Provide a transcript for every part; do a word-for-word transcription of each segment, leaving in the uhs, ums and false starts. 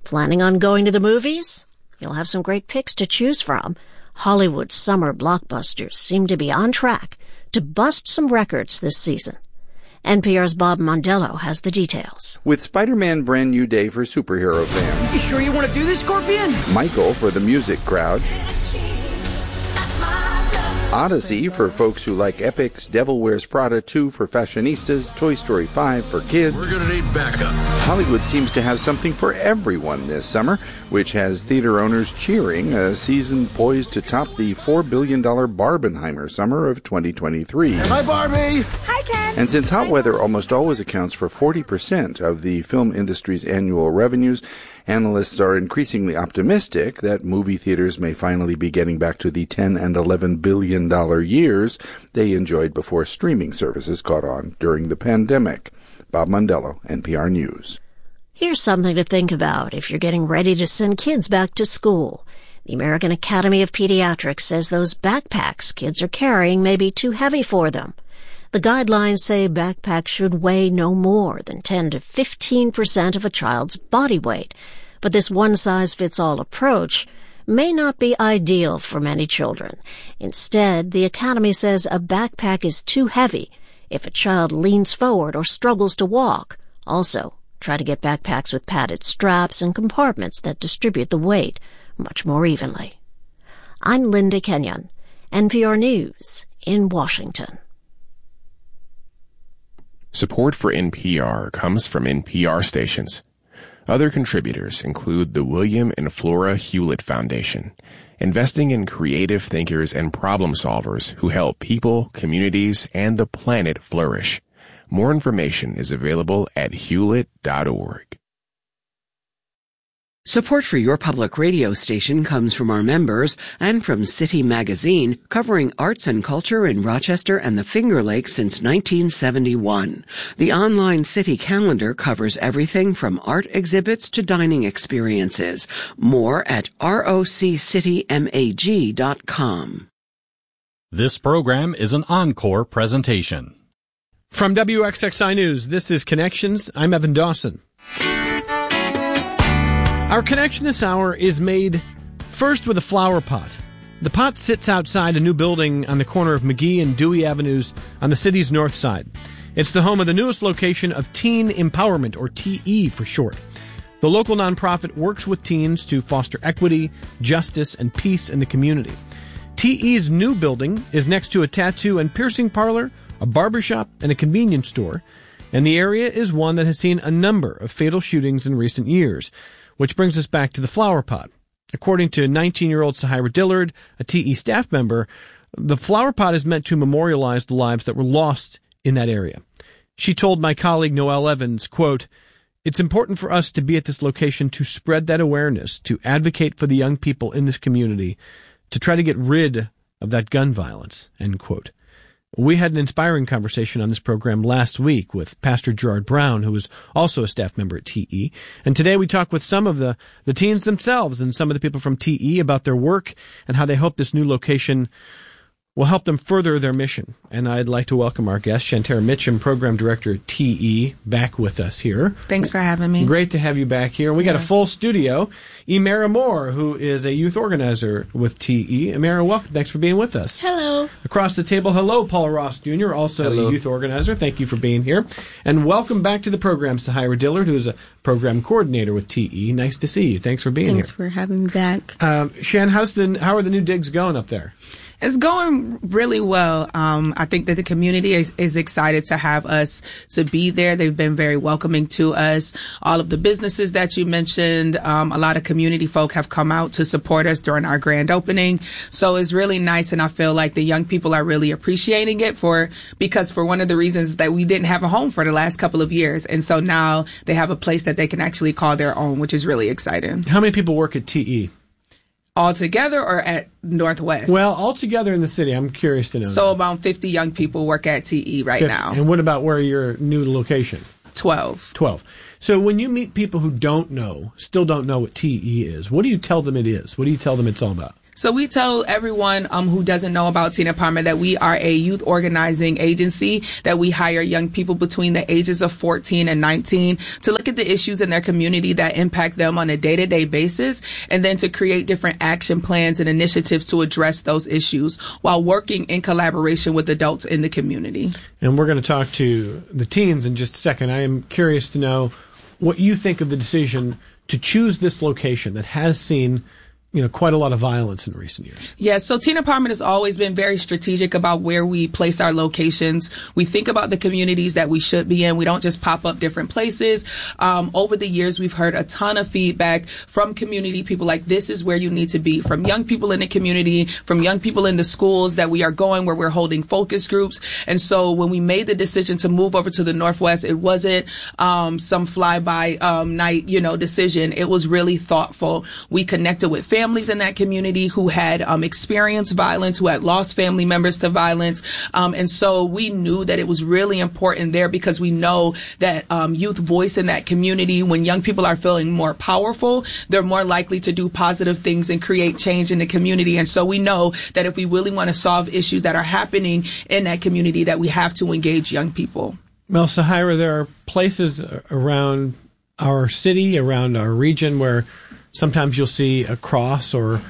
Planning on going to the movies? You'll have some great picks to choose from. Hollywood's summer blockbusters seem to be on track to bust some records this season. N P R's Bob Mondello has the details. With Spider-Man Brand New Day for superhero fans. You sure you want to do this, Scorpion? Michael for the music crowd. Odyssey for folks who like epics, Devil Wears Prada two for fashionistas, Toy Story five for kids. We're going to need backup. Hollywood seems to have something for everyone this summer, which has theater owners cheering, a season poised to top the four billion dollars Barbenheimer summer of twenty twenty-three. Hi, Barbie! Hi, Ken! And since hot weather almost always accounts for forty percent of the film industry's annual revenues, analysts are increasingly optimistic that movie theaters may finally be getting back to the ten and eleven billion dollars years they enjoyed before streaming services caught on during the pandemic. Bob Mondello, N P R News. Here's something to think about if you're getting ready to send kids back to school. The American Academy of Pediatrics says those backpacks kids are carrying may be too heavy for them. The guidelines say backpacks should weigh no more than ten to fifteen percent of a child's body weight. But this one-size-fits-all approach may not be ideal for many children. Instead, the Academy says a backpack is too heavy if a child leans forward or struggles to walk. Also, try to get backpacks with padded straps and compartments that distribute the weight much more evenly. I'm Linda Kenyon, N P R News in Washington. Support for N P R comes from N P R stations. Other contributors include the William and Flora Hewlett Foundation, investing in creative thinkers and problem solvers who help people, communities, and the planet flourish. More information is available at hewlett dot org. Support for your public radio station comes from our members and from City Magazine, covering arts and culture in Rochester and the Finger Lakes since nineteen seventy-one. The online City calendar covers everything from art exhibits to dining experiences. More at roc city mag dot com. This program is an encore presentation. From W X X I News, this is Connections. I'm Evan Dawson. Our connection this hour is made first with a flower pot. The pot sits outside a new building on the corner of McGee and Dewey Avenues on the city's north side. It's the home of the newest location of Teen Empowerment, or T E for short. The local nonprofit works with teens to foster equity, justice, and peace in the community. T E's new building is next to a tattoo and piercing parlor, a barbershop, and a convenience store, and the area is one that has seen a number of fatal shootings in recent years. Which brings us back to the flower pot. According to nineteen-year-old Sahira Dillard, a T E staff member, the flower pot is meant to memorialize the lives that were lost in that area. She told my colleague Noelle Evans, quote, "It's important for us to be at this location to spread that awareness, to advocate for the young people in this community, to try to get rid of that gun violence," end quote. We had an inspiring conversation on this program last week with Pastor Gerard Brown, who is also a staff member at T E. And today we talk with some of the, the teens themselves and some of the people from T E about their work and how they hope this new location will help them further their mission. And I'd like to welcome our guest, Shantara Mitchum, Program Director at T E, back with us here. Thanks for having me. Great to have you back here. We got yeah. a full studio. Emera Moore, who is a youth organizer with T E. Emera, welcome. Thanks for being with us. Hello. Across the table, hello, Paul Ross Junior, also hello. a youth organizer. Thank you for being here. And welcome back to the program, Sahira Dillard, who is a program coordinator with T E. Nice to see you. Thanks for being Thanks here. Thanks for having me back. Um, Shan, how's the, how are the new digs going up there? It's going really well. Um, I think that the community is, is excited to have us to be there. They've been very welcoming to us. All of the businesses that you mentioned, um, a lot of community folk have come out to support us during our grand opening. So it's really nice, and I feel like the young people are really appreciating it for because for one of the reasons that we didn't have a home for the last couple of years. And so now they have a place that they can actually call their own, which is really exciting. How many people work at T E? All together or at Northwest? Well, all together in the city. I'm curious to know. So that. about fifty young people work at T E right fifty. now. And what about where your new location? Twelve. Twelve. So when you meet people who don't know, still don't know what T E is, what do you tell them it is? What do you tell them it's all about? So we tell everyone um, who doesn't know about Teen Empowerment that we are a youth organizing agency, that we hire young people between the ages of fourteen and nineteen to look at the issues in their community that impact them on a day-to-day basis, and then to create different action plans and initiatives to address those issues while working in collaboration with adults in the community. And we're going to talk to the teens in just a second. I am curious to know what you think of the decision to choose this location that has seen, you know, quite a lot of violence in recent years. Yeah, so Teen Empowerment has always been very strategic about where we place our locations. We think about the communities that we should be in. We don't just pop up different places. Um, over the years, we've heard a ton of feedback from community people like, this is where you need to be, from young people in the community, from young people in the schools that we are going, where we're holding focus groups. And so when we made the decision to move over to the Northwest, it wasn't um, some fly-by um, night, you know, decision. It was really thoughtful. We connected with families families in that community who had um, experienced violence, who had lost family members to violence. Um, and so we knew that it was really important there, because we know that um, youth voice in that community, when young people are feeling more powerful, they're more likely to do positive things and create change in the community. And so we know that if we really want to solve issues that are happening in that community, that we have to engage young people. Well, Sahira, there are places around our city, around our region, where sometimes you'll see a cross or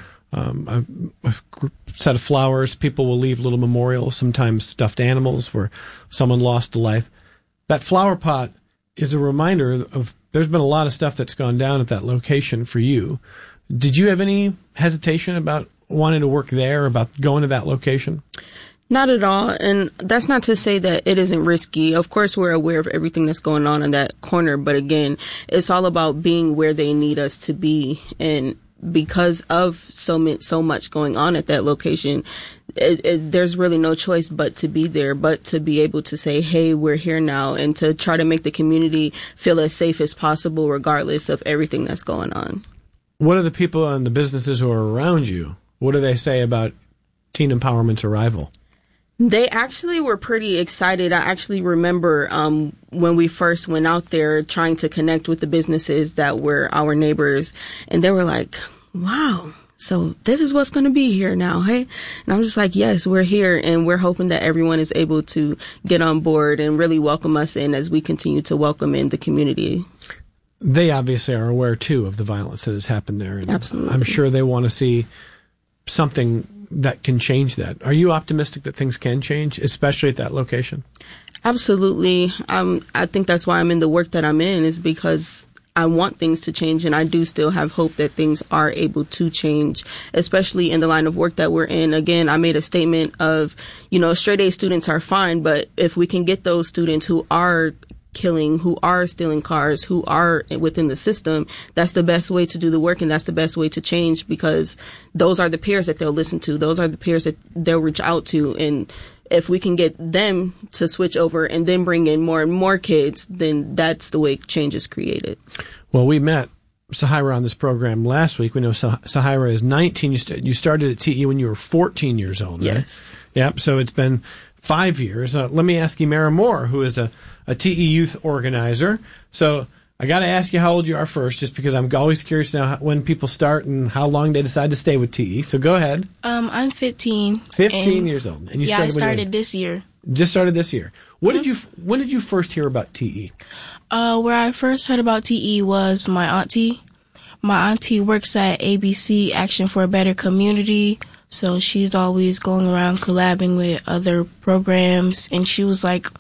um, a, a set of flowers. People will leave little memorials, sometimes stuffed animals where someone lost a life. That flower pot is a reminder of there's been a lot of stuff that's gone down at that location for you. Did you have any hesitation about wanting to work there, about going to that location? Not at all. And that's not to say that it isn't risky. Of course, we're aware of everything that's going on in that corner. But again, it's all about being where they need us to be. And because of so much, so much going on at that location, it, it, there's really no choice but to be there, but to be able to say, hey, we're here now, and to try to make the community feel as safe as possible, regardless of everything that's going on. What are the people and the businesses who are around you? What do they say about Teen Empowerment's arrival? They actually were pretty excited. I actually remember um, when we first went out there trying to connect with the businesses that were our neighbors, and they were like, wow, so this is what's going to be here now, hey? And I'm just like, yes, we're here, and we're hoping that everyone is able to get on board and really welcome us in as we continue to welcome in the community. They obviously are aware, too, of the violence that has happened there. And absolutely. I'm sure they want to see something that can change that. Are you optimistic that things can change, especially at that location? Absolutely. Um, I think that's why I'm in the work that I'm in, is because I want things to change, and I do still have hope that things are able to change, especially in the line of work that we're in. Again, I made a statement of, you know, straight A students are fine, but if we can get those students who are killing, who are stealing cars, who are within the system, that's the best way to do the work, and that's the best way to change, because those are the peers that they'll listen to. Those are the peers that they'll reach out to. And if we can get them to switch over and then bring in more and more kids, then that's the way change is created. Well, we met Sahira on this program last week. We know Sah- Sahira is nineteen. You, st- you started at T E when you were fourteen years old, right? Yes. Yep. So it's been five years. Uh, let me ask you, Mara Moore, who is a a T E youth organizer. So I got to ask you how old you are first, just because I'm always curious now how, when people start and how long they decide to stay with T E. So go ahead. Um, I'm fifteen. fifteen years old. And you yeah, started I started when this year. Just started this year. What mm-hmm. did you? When did you first hear about T E? Uh, where I first heard about T E was my auntie. My auntie works at A B C, Action for a Better Community. So she's always going around collabing with other programs. And she was like,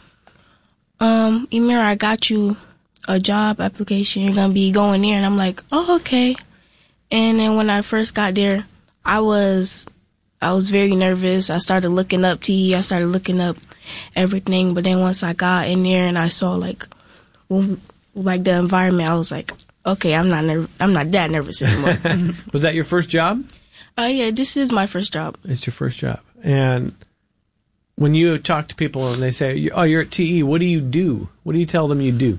um, Emira, I got you a job application. You're going to be going there. And I'm like, oh, okay. And then when I first got there, I was, I was very nervous. I started looking up T E. I started looking up everything. But then once I got in there and I saw like, like the environment, I was like, okay, I'm not nerv- I'm not that nervous anymore. Was that your first job? Oh, uh, yeah, this is my first job. It's your first job. And when you talk to people and they say, oh, you're at T E, what do you do? What do you tell them you do?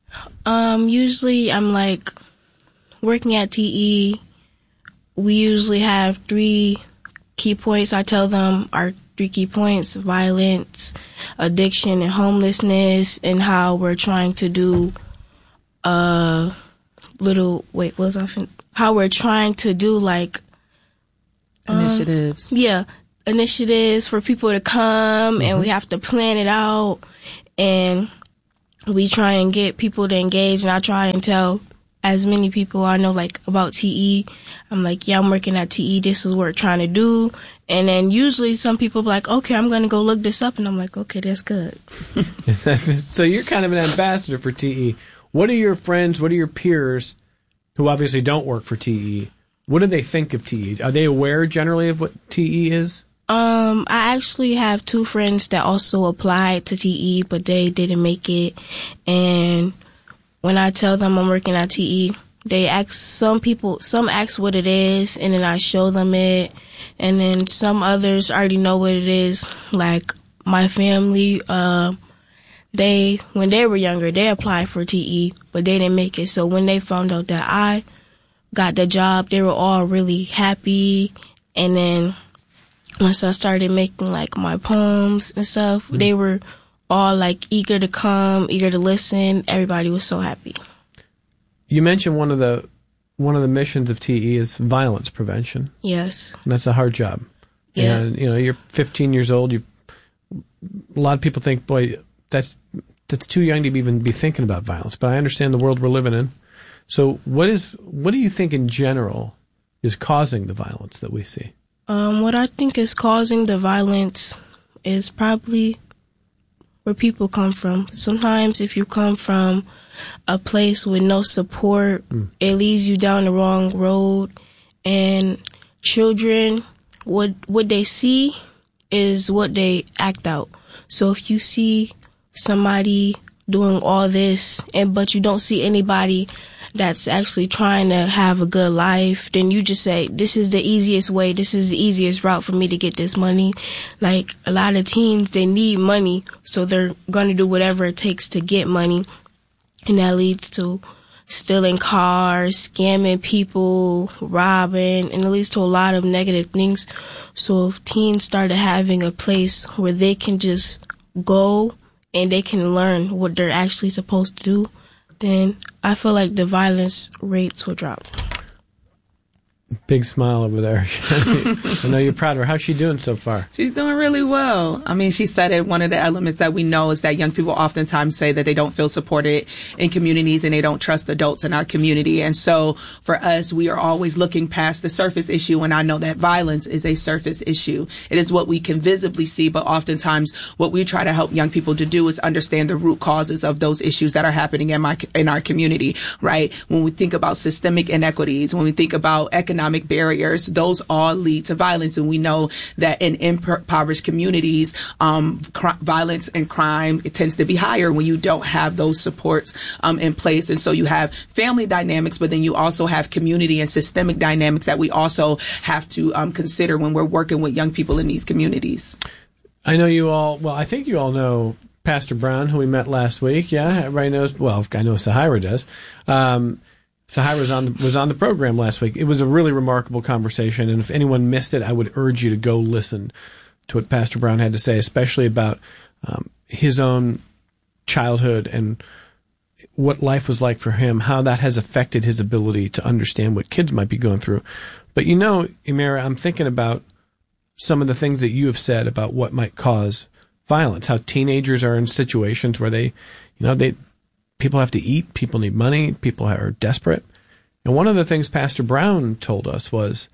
Um, usually I'm like working at T E. We usually have three key points. I tell them our three key points: violence, addiction, and homelessness, and how we're trying to do a little, wait, what was I fin- how we're trying to do like Initiatives. Um, yeah, initiatives for people to come, mm-hmm. and we have to plan it out, and we try and get people to engage, and I try and tell as many people I know, like, about T E. I'm like, yeah, I'm working at T E. This is what we're trying to do. And then usually some people be like, okay, I'm going to go look this up. And I'm like, okay, that's good. So you're kind of an ambassador for T E. What are your friends, what are your peers who obviously don't work for T E? What do they think of T E? Are they aware generally of what T E is? Um, I actually have two friends that also applied to T E, but they didn't make it. And when I tell them I'm working at T E, they ask some people, some ask what it is, and then I show them it. And then some others already know what it is. Like my family, uh, they, when they were younger, they applied for T E, but they didn't make it. So when they found out that I got the job, they were all really happy. And then once I started making like my poems and stuff, mm-hmm. they were all like eager to come, eager to listen. Everybody was so happy. You mentioned one of the one of the missions of T E is violence prevention. Yes. And that's a hard job. Yeah. And you know, you're fifteen years old. You, a lot of people think, boy, that's that's too young to even be thinking about violence. But I understand the world we're living in. So, what is what do you think in general is causing the violence that we see? Um, what I think is causing the violence is probably where people come from. Sometimes if you come from a place with no support, mm. it leads you down the wrong road. And children, what what they see is what they act out. So if you see somebody doing all this, and but you don't see anybody that's actually trying to have a good life, then you just say, this is the easiest way, this is the easiest route for me to get this money. Like, a lot of teens, they need money, so they're going to do whatever it takes to get money. And that leads to stealing cars, scamming people, robbing, and it leads to a lot of negative things. So if teens started having a place where they can just go and they can learn what they're actually supposed to do, then I feel like the violence rates will drop. Big smile over there. I know you're proud of her. How's she doing so far? She's doing really well. I mean, she said it. One of the elements that we know is that young people oftentimes say that they don't feel supported in communities and they don't trust adults in our community. And so for us, we are always looking past the surface issue. And I know that violence is a surface issue. It is what we can visibly see. But oftentimes what we try to help young people to do is understand the root causes of those issues that are happening in my, in our community, right? When we think about systemic inequities, when we think about economic Economic barriers, those all lead to violence. And we know that in impoverished communities, um, cr- violence and crime, it tends to be higher when you don't have those supports um, in place. And so you have family dynamics, but then you also have community and systemic dynamics that we also have to um, consider when we're working with young people in these communities. I know you all, well, I think you all know Pastor Brown, who we met last week. Yeah, everybody knows, well, I know Sahira does. Um, Sahira was on the, was on the program last week. It was a really remarkable conversation, and if anyone missed it, I would urge you to go listen to what Pastor Brown had to say, especially about um, his own childhood and what life was like for him, how that has affected his ability to understand what kids might be going through. But you know, Imera, I'm thinking about some of the things that you have said about what might cause violence, how teenagers are in situations where they, you know, they... people have to eat, people need money, people are desperate. And one of the things Pastor Brown told us was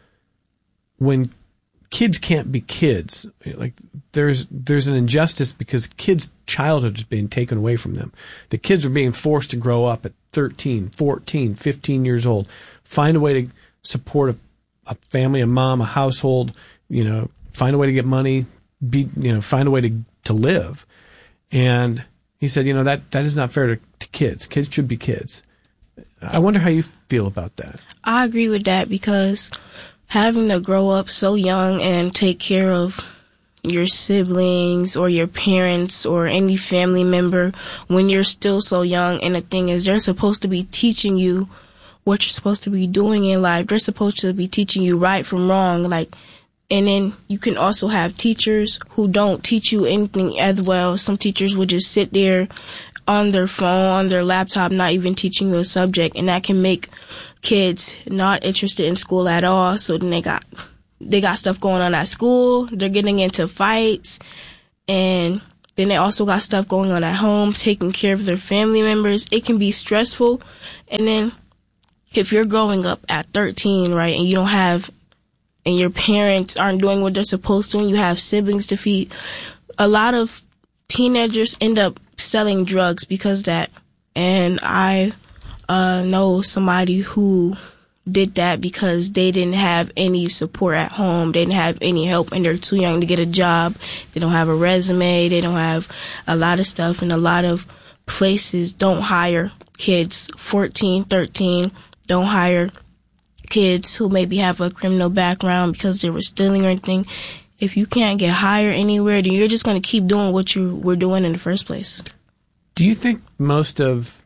when kids can't be kids, like there's there's an injustice because kids' childhood is being taken away from them. The kids are being forced to grow up at thirteen, fourteen, fifteen years old, find a way to support a, a family, a mom, a household, you know, find a way to get money, be, you know, find a way to, to live. And he said, you know, that, that is not fair to, to kids. Kids should be kids. I wonder how you feel about that. I agree with that because having to grow up so young and take care of your siblings or your parents or any family member when you're still so young, and the thing is they're supposed to be teaching you what you're supposed to be doing in life. They're supposed to be teaching you right from wrong, like, and then you can also have teachers who don't teach you anything as well. Some teachers would just sit there on their phone, on their laptop, not even teaching you a subject, and that can make kids not interested in school at all. So then they got they got stuff going on at school. They're getting into fights. And then they also got stuff going on at home, taking care of their family members. It can be stressful. And then if you're growing up at thirteen, right, and you don't have, and your parents aren't doing what they're supposed to, and you have siblings to feed, a lot of teenagers end up selling drugs because of that. And I uh, know somebody who did that because they didn't have any support at home. They didn't have any help, and they're too young to get a job. They don't have a resume. They don't have a lot of stuff, and a lot of places don't hire kids fourteen, thirteen, don't hire kids who maybe have a criminal background because they were stealing or anything. If you can't get hired anywhere, then you're just going to keep doing what you were doing in the first place. Do you think most of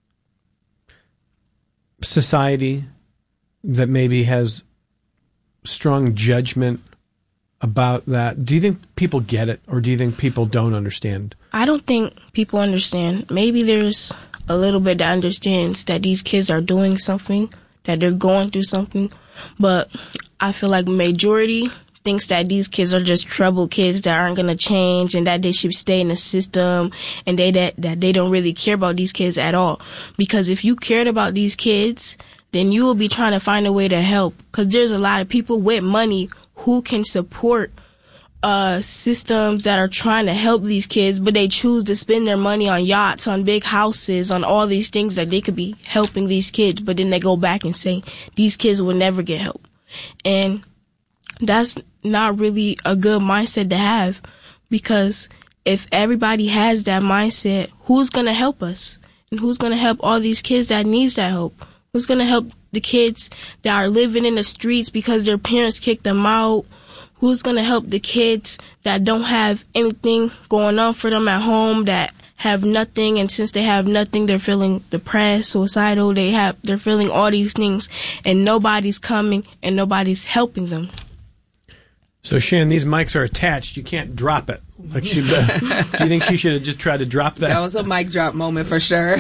society that maybe has strong judgment about that, do you think people get it, or do you think people don't understand? I don't think people understand. Maybe there's a little bit that understands that these kids are doing something, that they're going through something, but I feel like majority thinks that these kids are just troubled kids that aren't going to change, and that they should stay in the system, and they that, that they don't really care about these kids at all. Because if you cared about these kids, then you will be trying to find a way to help. Because there's a lot of people with money who can support uh, systems that are trying to help these kids, but they choose to spend their money on yachts, on big houses, on all these things that they could be helping these kids, but then they go back and say these kids will never get help. And that's not really a good mindset to have, because if everybody has that mindset, who's going to help us? And who's going to help all these kids that needs that help? Who's going to help the kids that are living in the streets because their parents kicked them out? Who's going to help the kids that don't have anything going on for them at home, that have nothing, and since they have nothing, they're feeling depressed, suicidal, they have, they're feeling all these things, and nobody's coming and nobody's helping them. So, Shan, these mics are attached. You can't drop it. Like she, do you think she should have just tried to drop that? That was a mic drop moment for sure.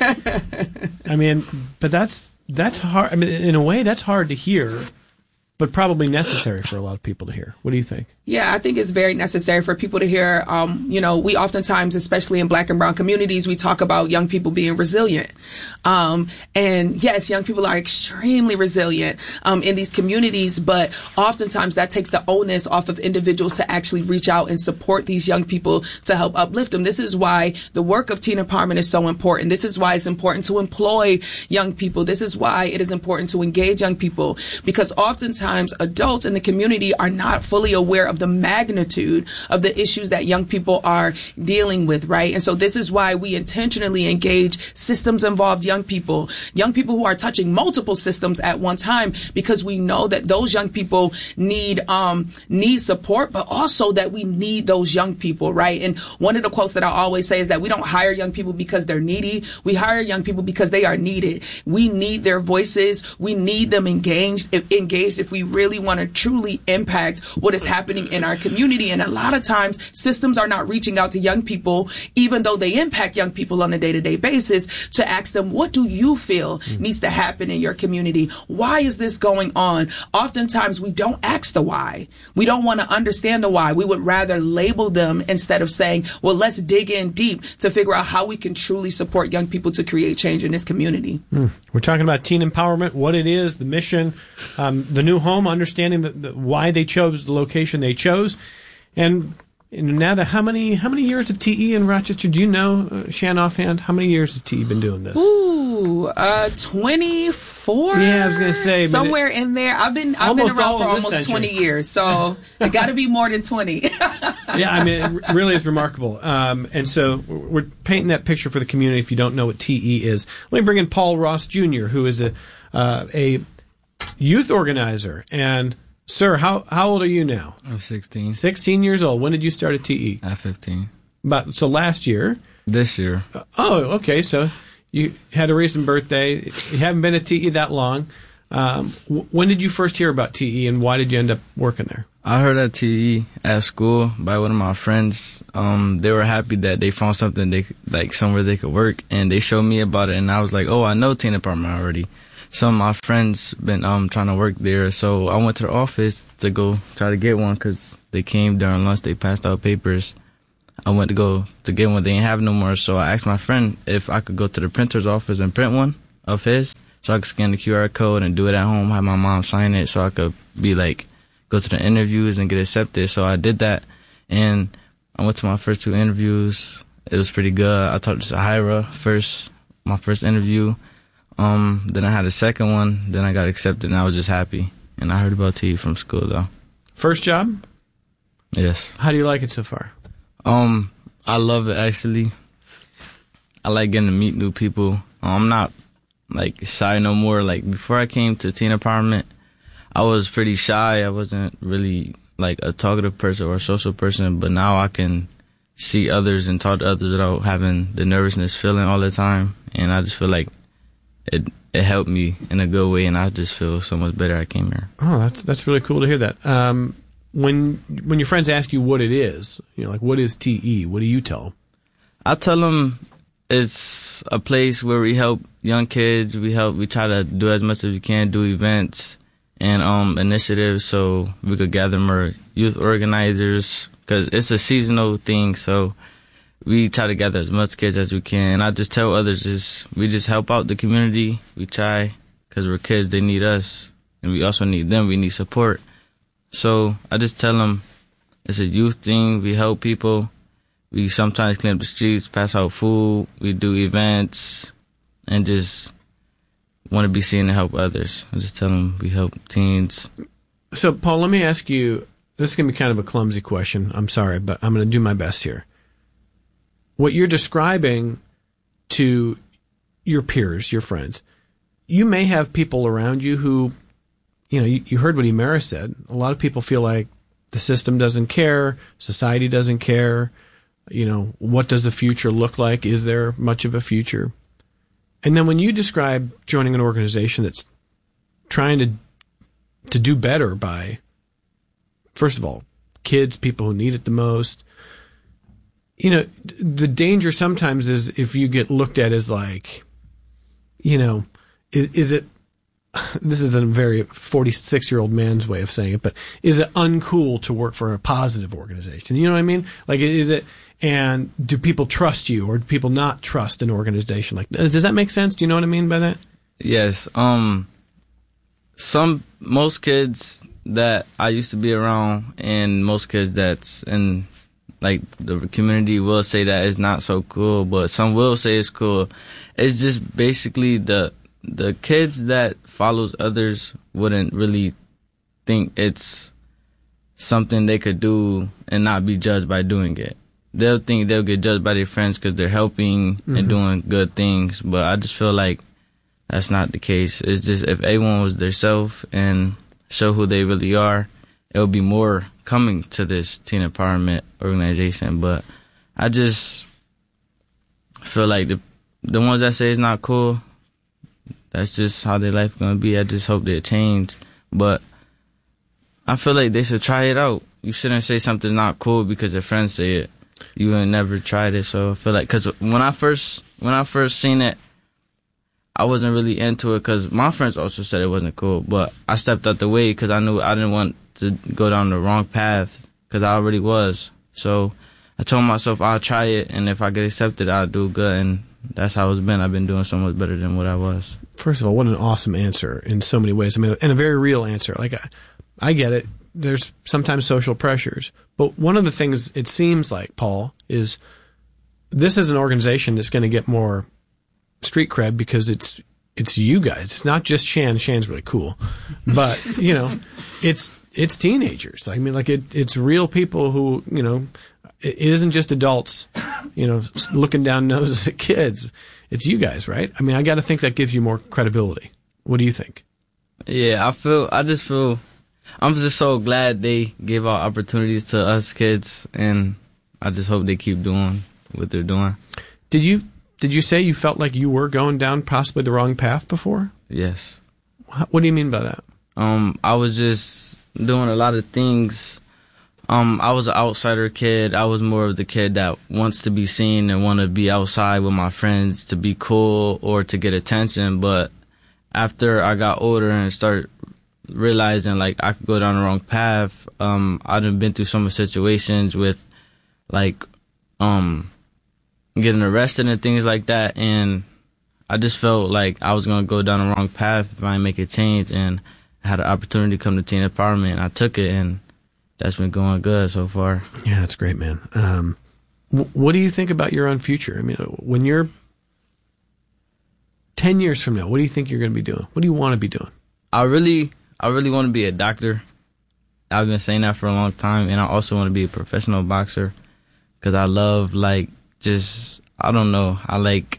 I mean, but that's that's hard. I mean, in a way, that's hard to hear, but probably necessary for a lot of people to hear. What do you think? Yeah, I think it's very necessary for people to hear. Um, you know, we oftentimes, especially in Black and brown communities, we talk about young people being resilient. Um, and yes, young people are extremely resilient um, in these communities, but oftentimes that takes the onus off of individuals to actually reach out and support these young people to help uplift them. This is why the work of teen empowerment is so important. This is why it's important to employ young people. This is why it is important to engage young people, because oftentimes adults in the community are not fully aware of the magnitude of the issues that young people are dealing with, right? And so this is why we intentionally engage systems-involved young people, young people who are touching multiple systems at one time, because we know that those young people need um need support, but also that we need those young people, right? And one of the quotes that I always say is that we don't hire young people because they're needy. We hire young people because they are needed. We need their voices. We need them engaged, if, engaged if we really want to truly impact what is happening in our community. And a lot of times systems are not reaching out to young people, even though they impact young people on a day-to-day basis, to ask them, what do you feel mm. needs to happen in your community? Why is this going on? Oftentimes we don't ask the why. We don't want to understand the why. We would rather label them instead of saying, well, let's dig in deep to figure out how we can truly support young people to create change in this community. Mm. We're talking about teen empowerment, what it is, the mission, um, the new home, understanding the, the, why they chose the location they chose. And, and now, the, how many how many years of T E in Rochester? Do you know, uh, Shan, offhand? How many years has T E been doing this? Ooh, uh, twenty-four. Yeah, I was going to say somewhere in there. I've been I've been around for almost twenty years, so it got to be more than twenty. Yeah, I mean, it really is remarkable. Um, and so we're painting that picture for the community. If you don't know what T E is, let me bring in Paul Ross Junior, who is a uh, a youth organizer. And sir, how how old are you now? I'm sixteen. sixteen years old. When did you start at T E? At fifteen. About, so last year? This year. Uh, oh, okay. So you had a recent birthday. You haven't been at T E that long. Um, w- when did you first hear about T E, and why did you end up working there? I heard at T E at school by one of my friends. Um, they were happy that they found something they like somewhere they could work, and they showed me about it. And I was like, "Oh, I know teen department already." Some of my friends been um trying to work there, so I went to the office to go try to get one because they came during lunch. They passed out papers. I went to go to get one. They didn't have no more, so I asked my friend if I could go to the printer's office and print one of his, so I could scan the Q R code and do it at home. Have my mom sign it, so I could be like go to the interviews and get accepted. So I did that, and I went to my first two interviews. It was pretty good. I talked to Sahira first, my first interview. Um, then I had a second one. Then I got accepted, and I was just happy. And I heard about T E from school, though. First job? Yes. How do you like it so far? Um, I love it, actually. I like getting to meet new people. I'm not, like, shy no more. Like, before I came to teen empowerment, I was pretty shy. I wasn't really, like, a talkative person or a social person. But now I can see others and talk to others without having the nervousness feeling all the time. And I just feel like it it helped me in a good way, and I just feel so much better I came here. Oh, that's that's really cool to hear that. Um, when when your friends ask you what it is, you know, like what is T E? What do you tell them? I tell them it's a place where we help young kids. We help. We try to do as much as we can, do events and um initiatives, so we could gather more youth organizers because it's a seasonal thing. So we try to gather as much kids as we can. I just tell others, just we just help out the community. We try because we're kids. They need us, and we also need them. We need support. So I just tell them it's a youth thing. We help people. We sometimes clean up the streets, pass out food. We do events, and just want to be seen to help others. I just tell them we help teens. So, Paul, let me ask you. This is going to be kind of a clumsy question. I'm sorry, but I'm going to do my best here. What you're describing to your peers, your friends, you may have people around you who, you know, you, you heard what Emera said. A lot of people feel like the system doesn't care, society doesn't care. You know, what does the future look like? Is there much of a future? And then when you describe joining an organization that's trying to to do better by, first of all, kids, people who need it the most, you know, the danger sometimes is if you get looked at as like, you know, is, is it, this is a very forty-six-year-old man's way of saying it, but is it uncool to work for a positive organization? You know what I mean? Like, is it, and do people trust you or do people not trust an organization like that? Does that make sense? Do you know what I mean by that? Yes. Um, some, most kids that I used to be around and most kids that's in, like, the community will say that it's not so cool, but some will say it's cool. It's just basically the the kids that follows others wouldn't really think it's something they could do and not be judged by doing it. They'll think they'll get judged by their friends because they're helping mm-hmm. and doing good things, but I just feel like that's not the case. It's just if everyone was their self and show who they really are, it would be more coming to this teen empowerment organization. But I just feel like the the ones that say it's not cool, that's just how their life gonna be. I just hope they change. But I feel like they should try it out. You shouldn't say something's not cool because your friends say it. You ain't never tried it. So I feel like, cause when I first when I first seen it, I wasn't really into it because my friends also said it wasn't cool. But I stepped out the way because I knew I didn't want to go down the wrong path because I already was. So I told myself I'll try it, and if I get accepted, I'll do good. And that's how it's been. I've been doing so much better than what I was. First of all, what an awesome answer in so many ways. I mean, and a very real answer. Like, I, I get it. There's sometimes social pressures. But one of the things it seems like, Paul, is this is an organization that's going to get more street cred because it's it's you guys. It's not just Shan. Shan's really cool. But, you know, it's it's teenagers. I mean, like, it it's real people who, you know, it isn't just adults, you know, looking down noses at kids. It's you guys, right? I mean, I got to think that gives you more credibility. What do you think? Yeah, I feel, I just feel, I'm just so glad they gave out opportunities to us kids, and I just hope they keep doing what they're doing. Did you, did you say you felt like you were going down possibly the wrong path before? Yes. What do you mean by that? Um, I was just doing a lot of things. Um, I was an outsider kid. I was more of the kid that wants to be seen and want to be outside with my friends to be cool or to get attention. But after I got older and started realizing like I could go down the wrong path, um, I've been through some situations with like um getting arrested and things like that, and I just felt like I was gonna go down the wrong path if I didn't make a change. And I had an opportunity to come to teen empowerment, and I took it, and that's been going good so far. Yeah, that's great, man. Um, w- what do you think about your own future? I mean, when you're ten years from now, what do you think you're going to be doing? What do you want to be doing? I really, I really want to be a doctor. I've been saying that for a long time, and I also want to be a professional boxer because I love, like, just, I don't know, I like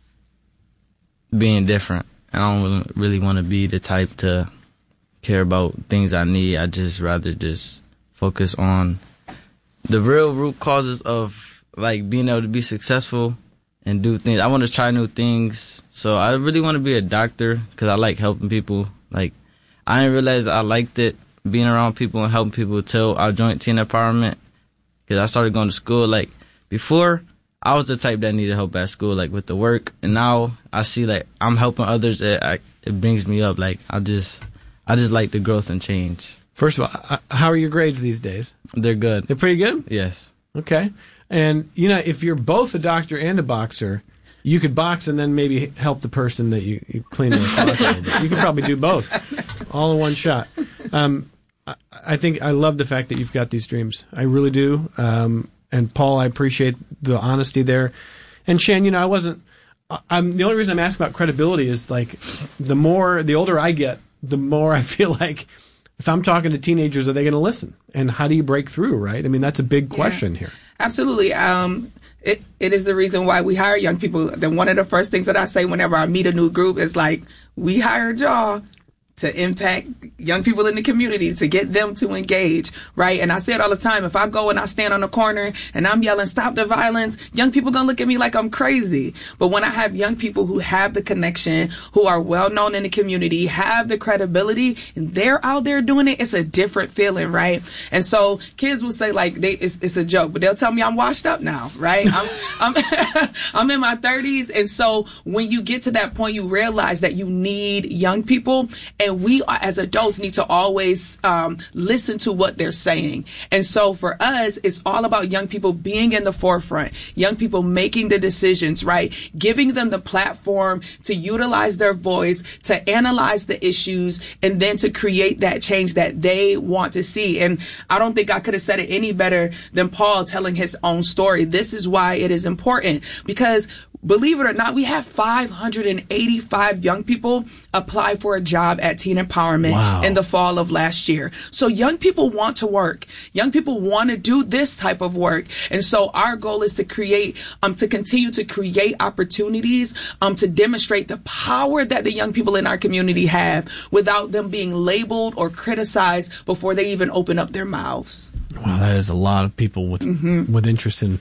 being different. I don't really want to be the type to care about things I need. I just rather just focus on the real root causes of like being able to be successful and do things. I want to try new things. So I really want to be a doctor because I like helping people. Like, I didn't realize I liked it, being around people and helping people till I joined Teen Empowerment, because I started going to school. Like, before, I was the type that needed help at school, like with the work. And now I see like I'm helping others. It, I, it brings me up. Like, I just, I just like the growth and change. First of all, how are your grades these days? They're good. They're pretty good? Yes. Okay. And, you know, if you're both a doctor and a boxer, you could box and then maybe help the person that you, you clean their car a little bit. You could probably do both, all in one shot. Um, I, I think I love the fact that you've got these dreams. I really do. Um, and, Paul, I appreciate the honesty there. And, Shan, you know, I wasn't – I'm the only reason I'm asking about credibility is, like, the more – the older I get, the more I feel like – if I'm talking to teenagers, are they going to listen? And how do you break through, right? I mean, that's a big question yeah, here. Absolutely. Um, it, it is the reason why we hire young people. Then one of the first things that I say whenever I meet a new group is like, we hired y'all to impact young people in the community, to get them to engage, right? And I say it all the time. If I go and I stand on the corner and I'm yelling, stop the violence, young people gonna look at me like I'm crazy. But when I have young people who have the connection, who are well known in the community, have the credibility, and they're out there doing it, it's a different feeling, right? And so kids will say like, they, it's, it's a joke, but they'll tell me I'm washed up now, right? I'm, I'm, I'm in my thirties. And so when you get to that point, you realize that you need young people. And we, as adults, need to always um, listen to what they're saying. And so for us, it's all about young people being in the forefront, young people making the decisions, right? Giving them the platform to utilize their voice, to analyze the issues, and then to create that change that they want to see. And I don't think I could have said it any better than Paul telling his own story. This is why it is important, because believe it or not, we have five hundred eighty-five young people apply for a job at Teen Empowerment wow. in the fall of last year. So young people want to work. Young people want to do this type of work. And so our goal is to create, um, to continue to create opportunities, um, to demonstrate the power that the young people in our community have without them being labeled or criticized before they even open up their mouths. Wow, that is a lot of people with mm-hmm. with interest in,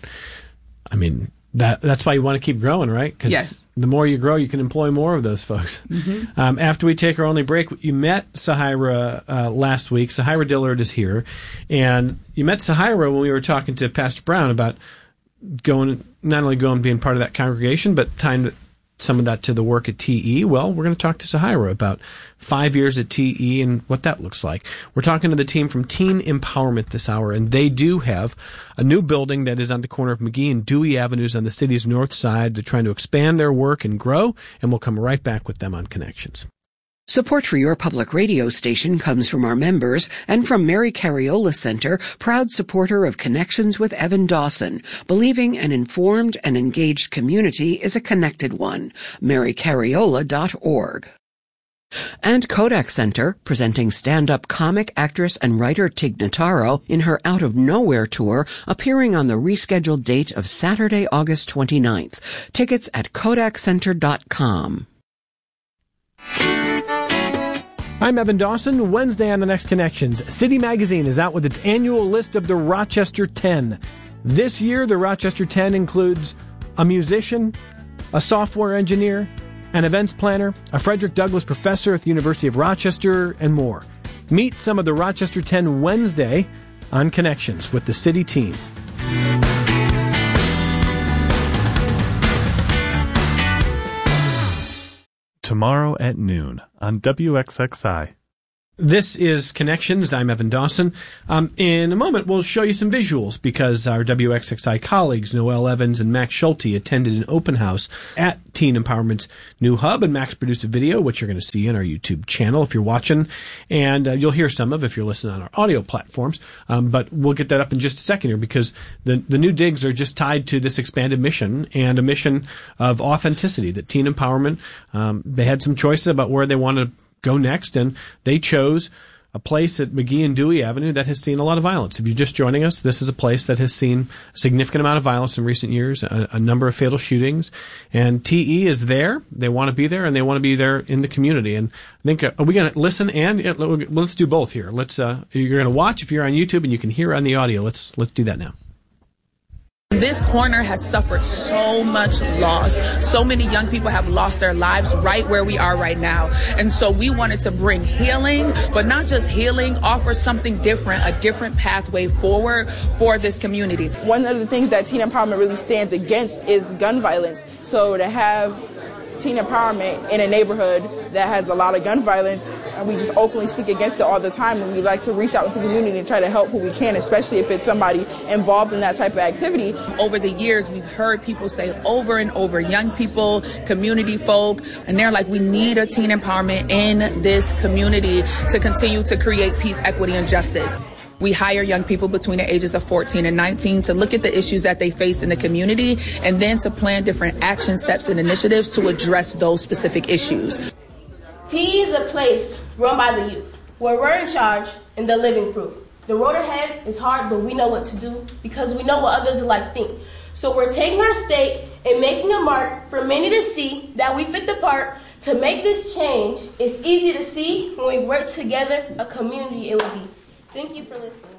I mean, That that's why you want to keep growing, right? Because yes. the more you grow, you can employ more of those folks. Mm-hmm. Um, after we take our only break, you met Sahira uh, last week. Sahira Dillard is here. And you met Sahira when we were talking to Pastor Brown about going, not only going and being part of that congregation, but tying some of that to the work at T E. Well, we're going to talk to Sahira about five years at T E and what that looks like. We're talking to the team from Teen Empowerment this hour, and they do have a new building that is on the corner of McGee and Dewey Avenues on the city's north side. They're trying to expand their work and grow, and we'll come right back with them on Connections. Support for your public radio station comes from our members and from Mary Cariola Center, proud supporter of Connections with Evan Dawson, believing an informed and engaged community is a connected one. mary cariola dot org. And Kodak Center, presenting stand-up comic, actress, and writer Tig Notaro in her Out of Nowhere tour, appearing on the rescheduled date of Saturday, August twenty-ninth. Tickets at kodak center dot com. I'm Evan Dawson. Wednesday on The Next Connections, City Magazine is out with its annual list of the Rochester ten. This year, the Rochester ten includes a musician, a software engineer, an events planner, a Frederick Douglass professor at the University of Rochester, and more. Meet some of the Rochester ten Wednesday on Connections with the City team. Tomorrow at noon on W X X I. This is Connections. I'm Evan Dawson. Um, in a moment, we'll show you some visuals because our W X X I colleagues, Noel Evans and Max Schulte, attended an open house at Teen Empowerment's new hub, and Max produced a video, which you're going to see on our YouTube channel if you're watching, and uh, you'll hear some of if you're listening on our audio platforms. Um, but we'll get that up in just a second here because the the new digs are just tied to this expanded mission and a mission of authenticity that Teen Empowerment, um, they had some choices about where they want to go next, and they chose a place at McGee and Dewey Avenue that has seen a lot of violence. If you're just joining us, this is a place that has seen a significant amount of violence in recent years, a, a number of fatal shootings, and T E is there. They want to be there, and they want to be there in the community. And I think, uh, are we going to listen and uh, let's do both here. Let's. Uh, you're going to watch if you're on YouTube, and you can hear on the audio. Let's let's do that now. This corner has suffered so much loss. So many young people have lost their lives right where we are right now. And so we wanted to bring healing, but not just healing, offer something different, a different pathway forward for this community. One of the things that Teen Empowerment really stands against is gun violence. So to have teen empowerment in a neighborhood that has a lot of gun violence, and we just openly speak against it all the time, and we like to reach out to the community and try to help who we can, especially if it's somebody involved in that type of activity. Over the years, we've heard people say over and over, young people, community folk, and they're like, we need a teen empowerment in this community to continue to create peace, equity, and justice. We hire young people between the ages of fourteen and nineteen to look at the issues that they face in the community and then to plan different action steps and initiatives to address those specific issues. T E is a place run by the youth, where we're in charge and the living proof. The road ahead is hard, but we know what to do because we know what others alike think. So we're taking our stake and making a mark for many to see that we fit the part to make this change. It's easy to see when we work together, a community it will be. Thank you for listening.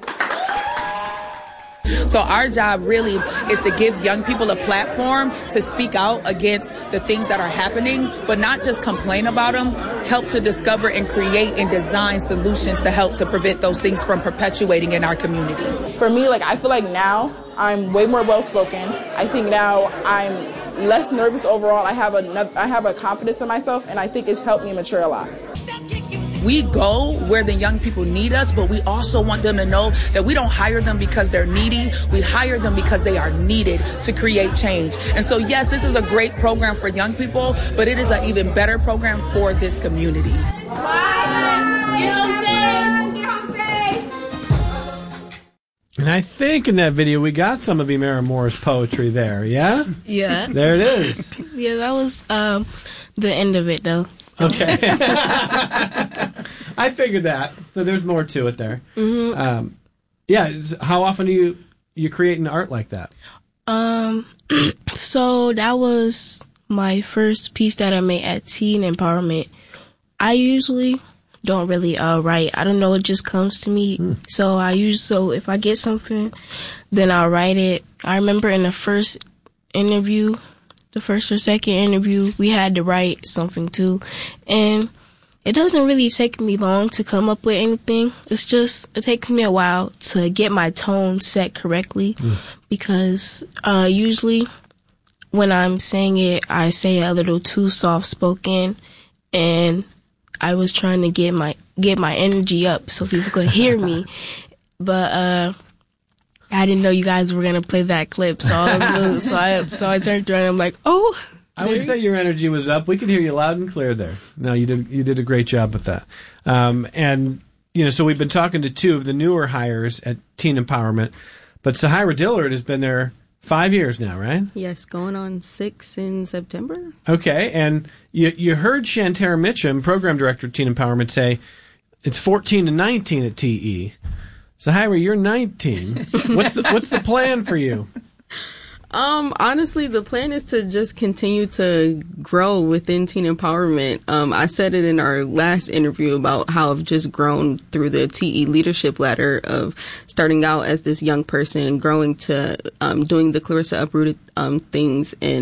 So our job really is to give young people a platform to speak out against the things that are happening, but not just complain about them, help to discover and create and design solutions to help to prevent those things from perpetuating in our community. For me, like I feel like now I'm way more well-spoken. I think now I'm less nervous overall. I have a, I have a confidence in myself, and I think it's helped me mature a lot. We go where the young people need us, but we also want them to know that we don't hire them because they're needy. We hire them because they are needed to create change. And so, yes, this is a great program for young people, but it is an even better program for this community. And I think in that video we got some of Emera Moore's poetry there, yeah? Yeah. There it is. Yeah, that was um, the end of it, though. Okay. I figured that. So there's more to it there. Mm-hmm. Um, yeah. How often do you you creating art like that? Um. So that was my first piece that I made at Teen Empowerment. I usually don't really uh, write. I don't know. It just comes to me. Mm. So I use. So if I get something, then I'll write it. I remember in the first interview. The first or second interview, we had to write something too. And it doesn't really take me long to come up with anything. It's just, it takes me a while to get my tone set correctly. Mm. Because uh, usually when I'm saying it, I say it a little too soft-spoken. And I was trying to get my get my energy up so people could hear me. But uh I didn't know you guys were gonna play that clip, so I was, so I so I turned around and I'm like, oh. I would say your energy was up. We could hear you loud and clear there. No, you did you did a great job with that. Um, and you know, so we've been talking to two of the newer hires at Teen Empowerment, but Sahira Dillard has been there five years now, right? Yes, going on six in September. Okay, and you you heard Shantara Mitchum, program director of Teen Empowerment, say it's fourteen to nineteen at T E. So, Hyra, you're nineteen. What's the what's the plan for you? Um, honestly, the plan is to just continue to grow within Teen Empowerment. Um, I said it in our last interview about how I've just grown through the T E leadership ladder of starting out as this young person, growing to um, doing the Clarissa Uprooted um, things and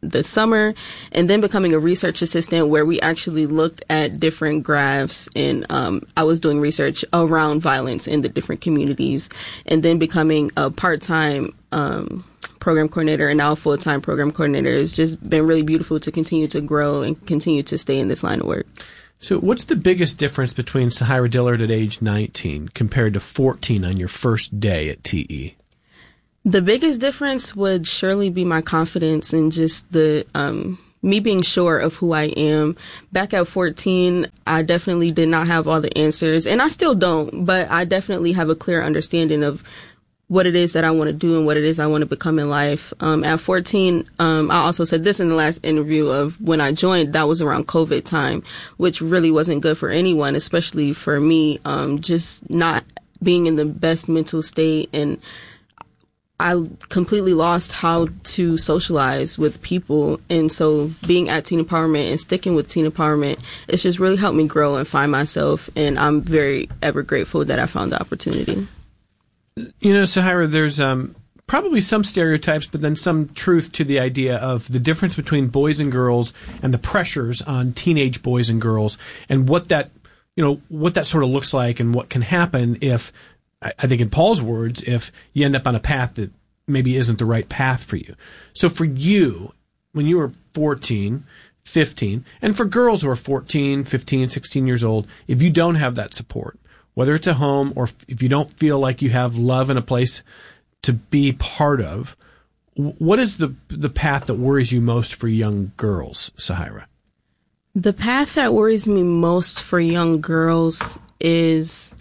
the summer, and then becoming a research assistant where we actually looked at different graphs, and um, I was doing research around violence in the different communities, and then becoming a part-time um, program coordinator and now a full-time program coordinator has just been really beautiful to continue to grow and continue to stay in this line of work. So what's the biggest difference between Sahira Dillard at age nineteen compared to fourteen on your first day at T E? The biggest difference would surely be my confidence and just the um, me being sure of who I am. Back at fourteen, I definitely did not have all the answers, and I still don't, but I definitely have a clear understanding of what it is that I want to do and what it is I want to become in life. Um, at fourteen, um, I also said this in the last interview of when I joined, that was around COVID time, which really wasn't good for anyone, especially for me, um, just not being in the best mental state, and I completely lost how to socialize with people. And so being at Teen Empowerment and sticking with Teen Empowerment, it's just really helped me grow and find myself. And I'm very ever grateful that I found the opportunity. You know, Sahira, there's um, probably some stereotypes, but then some truth to the idea of the difference between boys and girls and the pressures on teenage boys and girls and what that, you know, what that sort of looks like and what can happen if, I think in Paul's words, if you end up on a path that maybe isn't the right path for you. So for you, when you were fourteen, fifteen, and for girls who are fourteen, fifteen, sixteen years old, if you don't have that support, whether it's at home or if you don't feel like you have love and a place to be part of, what is the the path that worries you most for young girls, Sahira? The path that worries me most for young girls is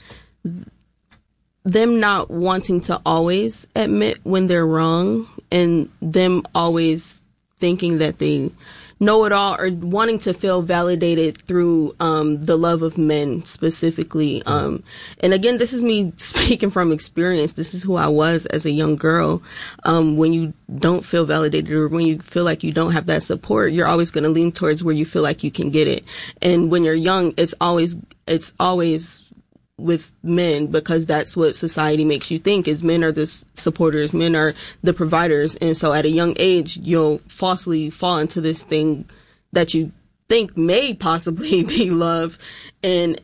them not wanting to always admit when they're wrong, and them always thinking that they know it all, or wanting to feel validated through um, the love of men specifically. Um, and again, this is me speaking from experience. This is who I was as a young girl. Um, when you don't feel validated, or when you feel like you don't have that support, you're always going to lean towards where you feel like you can get it. And when you're young, it's always, it's always with men, because that's what society makes you think, is men are the supporters, men are the providers. And so at a young age, you'll falsely fall into this thing that you think may possibly be love. And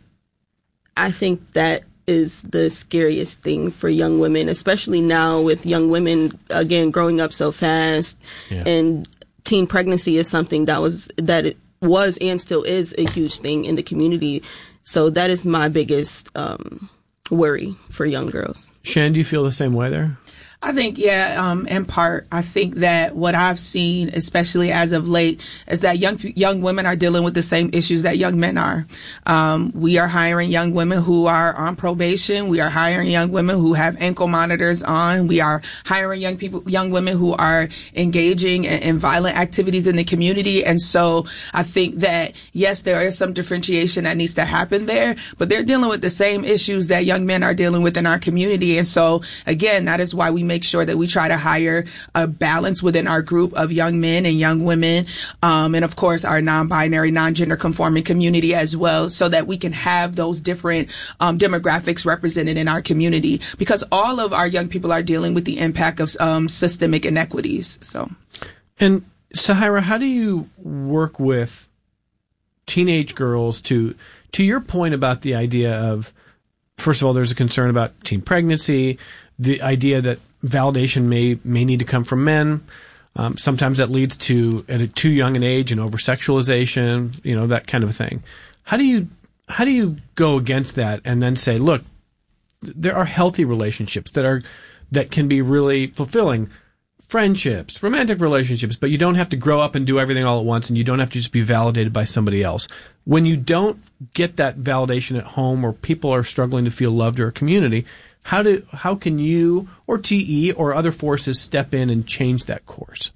I think that is the scariest thing for young women, especially now with young women, again, growing up so fast. Yeah. And teen pregnancy is something that was, that it was and still is a huge thing in the community. So that is my biggest um, worry for young girls. Shan, do you feel the same way there? I think, yeah, um, in part, I think that what I've seen, especially as of late, is that young young women are dealing with the same issues that young men are. Um, we are hiring young women who are on probation. We are hiring young women who have ankle monitors on. We are hiring young people, young women who are engaging in, in violent activities in the community. And so I think that, yes, there is some differentiation that needs to happen there, but they're dealing with the same issues that young men are dealing with in our community. And so, again, that is why we make sure that we try to hire a balance within our group of young men and young women, um, and of course our non-binary, non-gender conforming community as well, so that we can have those different um, demographics represented in our community, because all of our young people are dealing with the impact of um, systemic inequities. So, and Sahira, how do you work with teenage girls to, to your point about the idea of, first of all, there's a concern about teen pregnancy, the idea that validation may may need to come from men. Um, sometimes that leads to, at a too young an age, an over-sexualization, you know, that kind of thing. How do you how do you go against that and then say, look, there are healthy relationships that are that can be really fulfilling, friendships, romantic relationships, but you don't have to grow up and do everything all at once, and you don't have to just be validated by somebody else. When you don't get that validation at home, or people are struggling to feel loved, or a community, How do how can you or T E or other forces step in and change that course?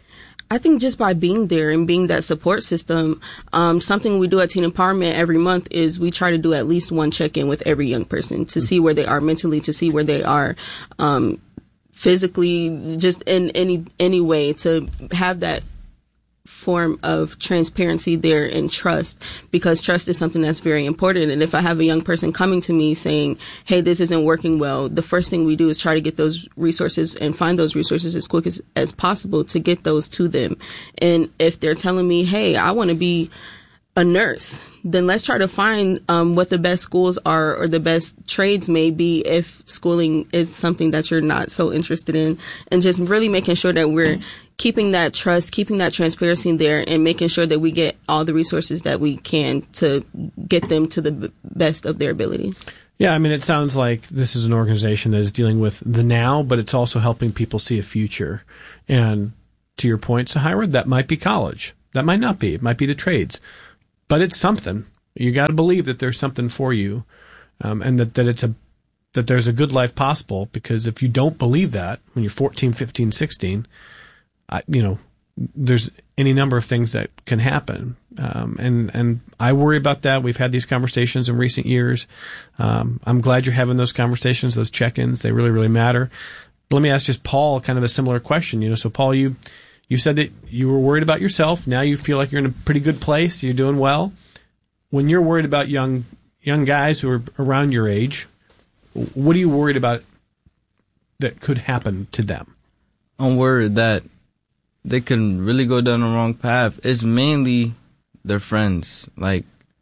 I think just by being there and being that support system. Um, something we do at Teen Empowerment every month is we try to do at least one check-in with every young person to see where they are mentally, to see where they are um, physically, just in any any way, to have that form of transparency there and trust, because trust is something that's very important. And if I have a young person coming to me saying, hey, this isn't working well, the first thing we do is try to get those resources and find those resources as quick as, as possible to get those to them. And if they're telling me, hey, I want to be a nurse, then let's try to find um, what the best schools are or the best trades may be if schooling is something that you're not so interested in, and just really making sure that we're keeping that trust, keeping that transparency there, and making sure that we get all the resources that we can to get them to the b- best of their ability. Yeah, I mean, it sounds like this is an organization that is dealing with the now, but it's also helping people see a future. And to your point, Sahira, that might be college. That might not be. It might be the trades. But it's something. You got to believe that there's something for you, um, and that, that it's a that there's a good life possible. Because if you don't believe that when you're fourteen, fifteen, sixteen, I, you know, there's any number of things that can happen. Um, and and I worry about that. We've had these conversations in recent years. Um, I'm glad you're having those conversations, those check-ins. They really, really matter. But let me ask just Paul kind of a similar question. You know, so Paul, you. You said that you were worried about yourself. Now you feel like you're in a pretty good place. You're doing well. When you're worried about young young guys who are around your age, what are you worried about that could happen to them? I'm worried that they can really go down the wrong path. It's mainly their friends. Like,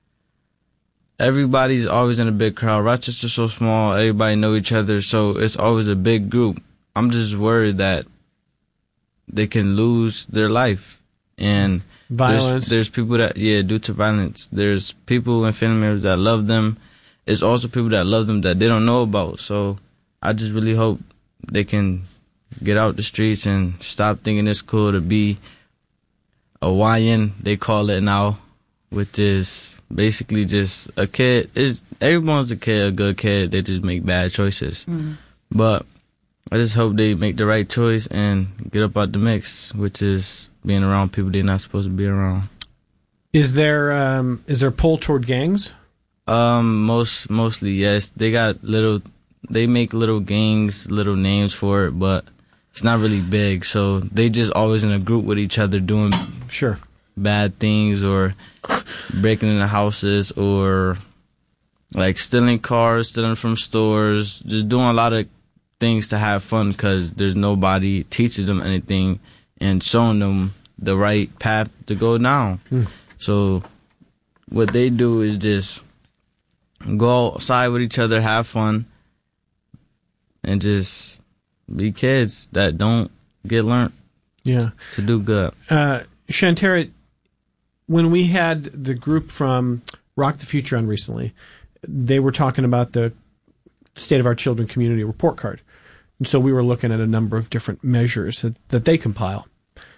everybody's always in a big crowd. Rochester's so small. Everybody know each other, so it's always a big group. I'm just worried that they can lose their life. And violence. There's, there's people that, yeah, due to violence. There's people and family members that love them. There's also people that love them that they don't know about. So I just really hope they can get out the streets and stop thinking it's cool to be a Y N, they call it now, which is basically just a kid. It's, everyone's a kid, a good kid. They just make bad choices. Mm-hmm. But I just hope they make the right choice and get up out the mix, which is being around people they're not supposed to be around. Is there um, is there a pull toward gangs? Um, most mostly yes. They got little, they make little gangs, little names for it, but it's not really big. So they just always in a group with each other doing sure bad things or breaking into houses or like stealing cars, stealing from stores, just doing a lot of things to have fun because there's nobody teaching them anything and showing them the right path to go down. Mm. So what they do is just go outside with each other, have fun, and just be kids that don't get learned yeah. to do good. Uh, Shantara, when we had the group from Rock the Future on recently, they were talking about the State of Our Children Community Report Card. And so we were looking at a number of different measures that, that they compile.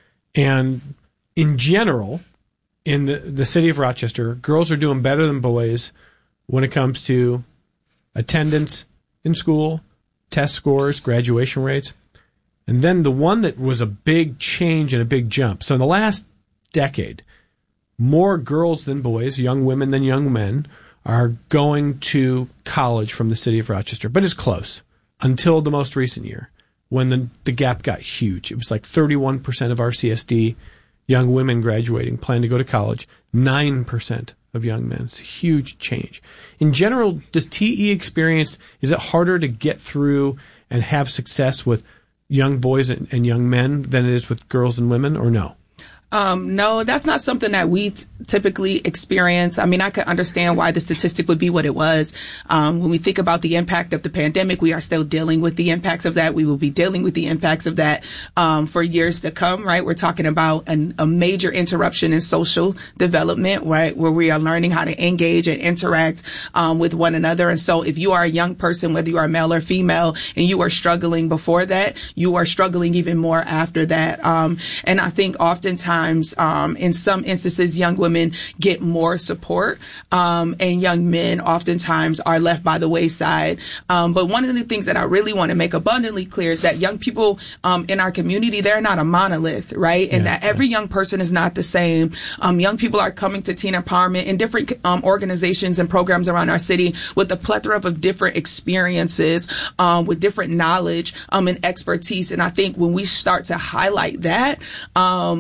And in general, in the, the city of Rochester, girls are doing better than boys when it comes to attendance in school, test scores, graduation rates. And then the one that was a big change and a big jump. So in the last decade, more girls than boys, young women than young men, are going to college from the city of Rochester. But it's close. Until the most recent year, when the the gap got huge. It was like thirty-one percent of R C S D young women graduating plan to go to college, nine percent of young men. It's a huge change. In general, does T E experience, is it harder to get through and have success with young boys and, and young men than it is with girls and women, or no? Um, no, that's not something that we t- typically experience. I mean, I could understand why the statistic would be what it was. Um, when we think about the impact of the pandemic, we are still dealing with the impacts of that. We will be dealing with the impacts of that um, for years to come, right? We're talking about an, a major interruption in social development, right, where we are learning how to engage and interact um, with one another. And so if you are a young person, whether you are male or female, and you are struggling before that, you are struggling even more after that. Um, and I think oftentimes Um, in some instances, young women get more support, um, and young men oftentimes are left by the wayside. Um, but one of the things that I really want to make abundantly clear is that young people um, in our community, they're not a monolith, right? And yeah, that every young person is not the same. Um, young people are coming to teen empowerment in different um, organizations and programs around our city with a plethora of different experiences, um, with different knowledge um, and expertise. And I think when we start to highlight that um, and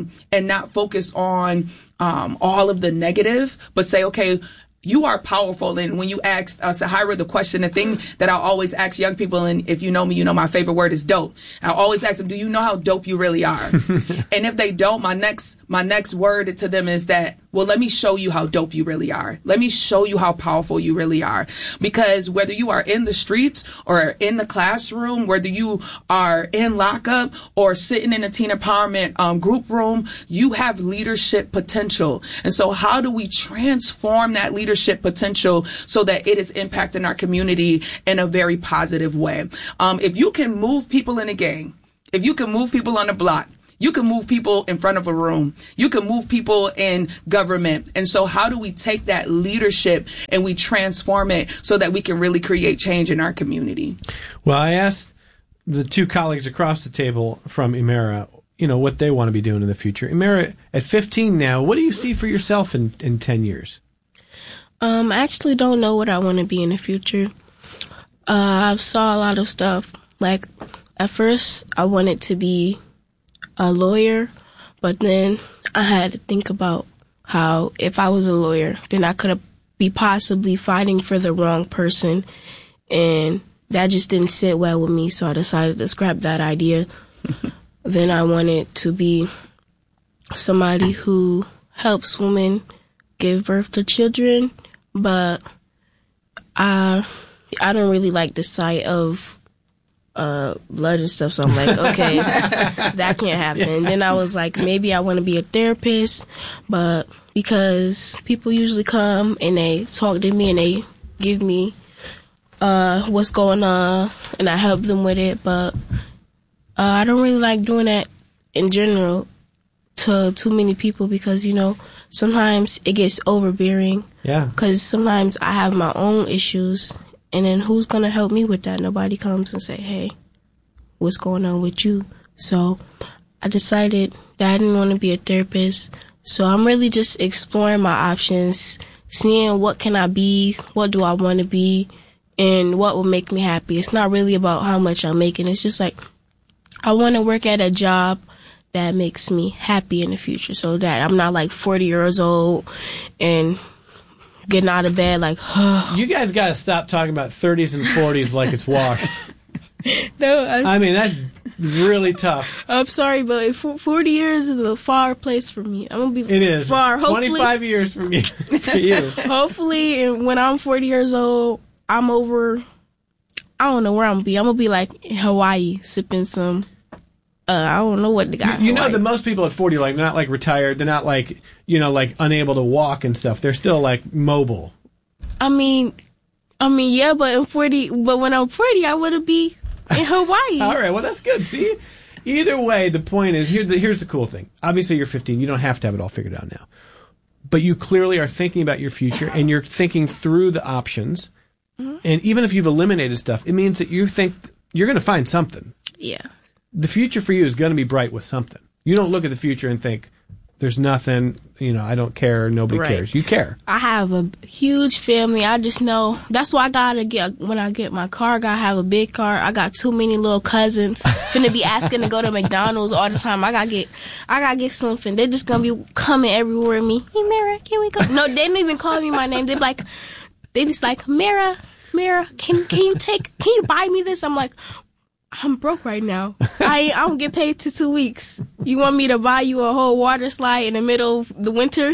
not focus on um, all of the negative, but say, okay, you are powerful. And when you asked uh, Sahira the question, the thing that I always ask young people, and if you know me, you know my favorite word is dope. I always ask them, do you know how dope you really are? And if they don't, my next my next word to them is that, well, let me show you how dope you really are. Let me show you how powerful you really are. Because whether you are in the streets or in the classroom, whether you are in lockup or sitting in a teen empowerment um, group room, you have leadership potential. And so how do we transform that leadership potential so that it is impacting our community in a very positive way? Um, if you can move people in a gang, if you can move people on a block, you can move people in front of a room. You can move people in government. And so how do we take that leadership and we transform it so that we can really create change in our community? Well, I asked the two colleagues across the table from Emera, you know, what they want to be doing in the future. Emera, at fifteen now, what do you see for yourself in, in ten years? Um, I actually don't know what I want to be in the future. Uh, I saw a lot of stuff. Like, at first, I wanted to be a lawyer, but then I had to think about how if I was a lawyer, then I could be possibly fighting for the wrong person, and that just didn't sit well with me, so I decided to scrap that idea. Then I wanted to be somebody who helps women give birth to children, but I I don't really like the sight of Uh, blood and stuff, so I'm like, okay, that can't happen. Then I was like, maybe I want to be a therapist, but because people usually come and they talk to me and they give me uh, what's going on, and I help them with it, but uh, I don't really like doing that in general to too many people because, you know, sometimes it gets overbearing. Yeah. Because sometimes I have my own issues. And then who's going to help me with that? Nobody comes and say, hey, what's going on with you? So I decided that I didn't want to be a therapist. So I'm really just exploring my options, seeing what can I be, what do I want to be, and what will make me happy. It's not really about how much I'm making. It's just like I want to work at a job that makes me happy in the future so that I'm not like forty years old and getting out of bed like, you guys got to stop talking about thirties and forties like it's washed. No, I, I mean, that's really tough. I'm sorry, but forty years is a far place for me. I'm gonna be it is far. Hopefully, twenty-five years from you. For you. Hopefully, and when I'm forty years old, I'm over. I don't know where I'm gonna be. I'm gonna be like in Hawaii, sipping some. Uh, I don't know what the guy. You, you know that most people at forty, like, not like retired. They're not like, you know, like unable to walk and stuff. They're still like mobile. I mean, I mean, yeah, but in forty, but when I'm forty, I want to be in Hawaii. All right, well that's good. See, either way, the point is here's the, here's the cool thing. Obviously, you're fifteen. You don't have to have it all figured out now, but you clearly are thinking about your future and you're thinking through the options. Mm-hmm. And even if you've eliminated stuff, it means that you think you're going to find something. Yeah. The future for you is going to be bright with something. You don't look at the future and think, there's nothing, you know, I don't care, nobody right. cares. You care. I have a huge family. I just know, that's why I gotta get, when I get my car, I gotta have a big car. I got too many little cousins. Finna be asking to go to McDonald's all the time. I gotta get, I gotta get something. They're just gonna be coming everywhere with me. Hey, Mara, can we go? No, they don't even call me my name. They be like, they be like, Mara, Mara, can, can you take, can you buy me this? I'm like, I'm broke right now. I I don't get paid to two weeks. You want me to buy you a whole water slide in the middle of the winter?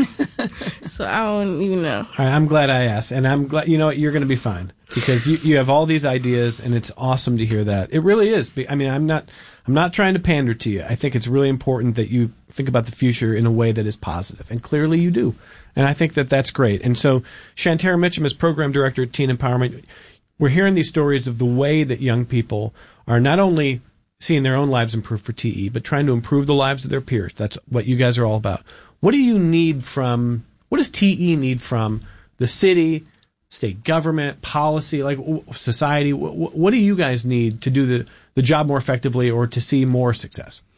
So I don't even know. All right, I'm glad I asked, and I'm glad. You know what? You're going to be fine because you you have all these ideas, and it's awesome to hear that. It really is. I mean, I'm not I'm not trying to pander to you. I think it's really important that you think about the future in a way that is positive, and clearly you do. And I think that that's great. And so, Shantara Mitchum is program director at Teen Empowerment. We're hearing these stories of the way that young people are not only seeing their own lives improve for T E, but trying to improve the lives of their peers. That's what you guys are all about. What do you need from, what does T E need from the city, state government, policy, like society? What, what do you guys need to do the, the job more effectively or to see more success?